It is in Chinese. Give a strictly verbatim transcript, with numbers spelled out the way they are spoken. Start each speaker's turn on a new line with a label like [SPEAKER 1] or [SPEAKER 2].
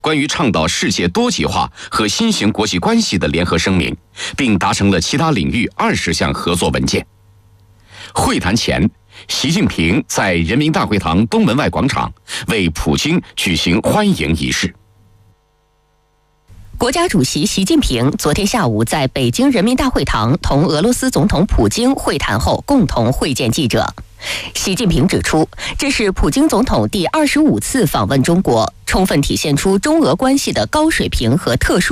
[SPEAKER 1] 关于倡导世界多极化和新型国际关系的联合声明，并达成了其他领域二十项合作文件。会谈前，习近平在人民大会堂东门外广场为普京举行欢迎仪式。
[SPEAKER 2] 国家主席习近平昨天下午在北京人民大会堂同俄罗斯总统普京会谈后，共同会见记者。习近平指出，这是普京总统第二十五次访问中国，充分体现出中俄关系的高水平和特殊